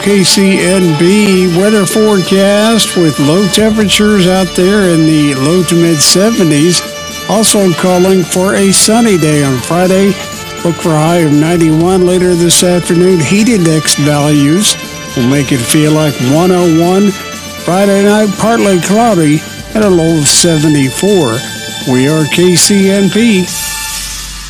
KCNB weather forecast with low temperatures out there in the low to mid 70s. Also calling for a sunny day on Friday. Look for a high of 91 later this afternoon. Heat index values will make it feel like 101. Friday night, partly cloudy at a low of 74. We are KCNP.